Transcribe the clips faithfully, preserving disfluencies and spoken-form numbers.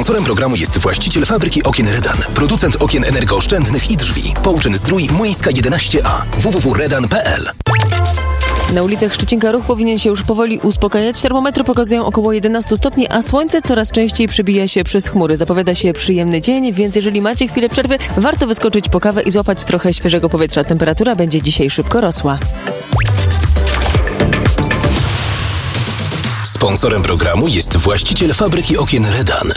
Sponsorem programu jest właściciel fabryki okien Redan, producent okien energooszczędnych i drzwi. Pouczyn Zdrój Młyńska jedenaście A. w w w kropka redan kropka p l. Na ulicach Szczecinka ruch powinien się już powoli uspokajać. Termometry pokazują około jedenaście stopni, a słońce coraz częściej przebija się przez chmury. Zapowiada się przyjemny dzień, więc jeżeli macie chwilę przerwy, warto wyskoczyć po kawę i złapać trochę świeżego powietrza. Temperatura będzie dzisiaj szybko rosła. Sponsorem programu jest właściciel fabryki okien Redan.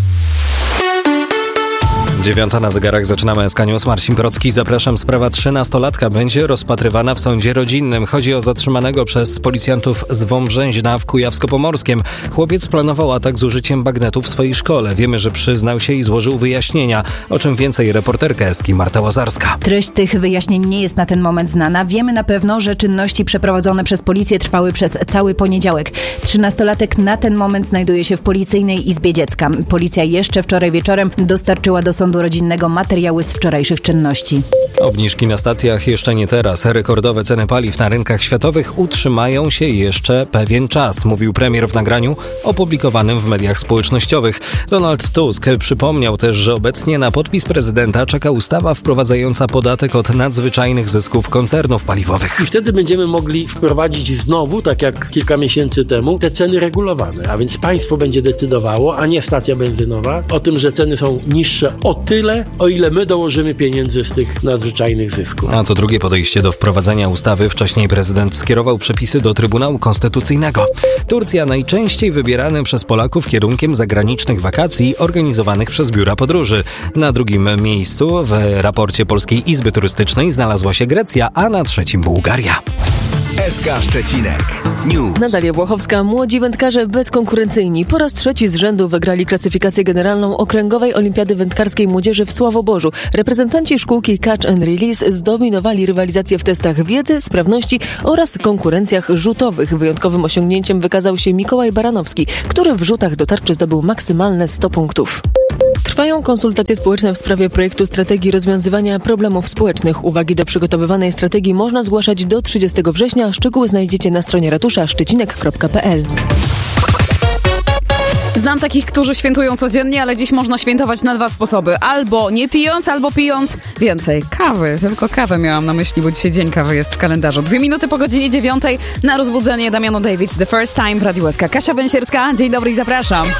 Dziewiąta na zegarach, zaczynamy S K News. Marcin Procki, zapraszam. Sprawa trzynastolatka będzie rozpatrywana w sądzie rodzinnym. Chodzi o zatrzymanego przez policjantów z Wąbrzęźna w Kujawsko-Pomorskiem. Chłopiec planował atak z użyciem bagnetu w swojej szkole. Wiemy, że przyznał się i złożył wyjaśnienia. O czym więcej reporterka Eski Marta Łazarska. Treść tych wyjaśnień nie jest na ten moment znana. Wiemy na pewno, że czynności przeprowadzone przez policję trwały przez cały poniedziałek. Trzynastolatek na ten moment znajduje się w Policyjnej Izbie Dziecka. Policja jeszcze wczoraj wieczorem dostarczyła do sądu rodzinnego materiały z wczorajszych czynności. Obniżki na stacjach jeszcze nie teraz. Rekordowe ceny paliw na rynkach światowych utrzymają się jeszcze pewien czas, mówił premier w nagraniu opublikowanym w mediach społecznościowych. Donald Tusk przypomniał też, że obecnie na podpis prezydenta czeka ustawa wprowadzająca podatek od nadzwyczajnych zysków koncernów paliwowych. I wtedy będziemy mogli wprowadzić znowu, tak jak kilka miesięcy temu, te ceny regulowane. A więc państwo będzie decydowało, a nie stacja benzynowa, o tym, że ceny są niższe o tyle, o ile my dołożymy pieniędzy z tych nadzwyczajnych zysków. A to drugie podejście do wprowadzenia ustawy. Wcześniej prezydent skierował przepisy do Trybunału Konstytucyjnego. Turcja najczęściej wybieranym przez Polaków kierunkiem zagranicznych wakacji organizowanych przez biura podróży. Na drugim miejscu w raporcie Polskiej Izby Turystycznej znalazła się Grecja, a na trzecim Bułgaria. S K Szczecinek News. Natalia Błachowska. Młodzi wędkarze bezkonkurencyjni po raz trzeci z rzędu wygrali klasyfikację generalną Okręgowej Olimpiady Wędkarskiej Młodzieży w Sławoborzu. Reprezentanci szkółki Catch and Release zdominowali rywalizację w testach wiedzy, sprawności oraz konkurencjach rzutowych. Wyjątkowym osiągnięciem wykazał się Mikołaj Baranowski, który w rzutach do tarczy zdobył maksymalne sto punktów. Trwają konsultacje społeczne w sprawie projektu strategii rozwiązywania problemów społecznych. Uwagi do przygotowywanej strategii można zgłaszać do trzydziestego września. Szczegóły znajdziecie na stronie ratusza szczecinek kropka p l. Znam takich, którzy świętują codziennie, ale dziś można świętować na dwa sposoby. Albo nie pijąc, albo pijąc więcej kawy. Tylko kawę miałam na myśli, bo dzisiaj dzień kawy jest w kalendarzu. Dwie minuty po godzinie dziewiątej na rozbudzenie Damiano David, The First Time w Radiu S K. Kasia Węsierska, dzień dobry i zapraszam.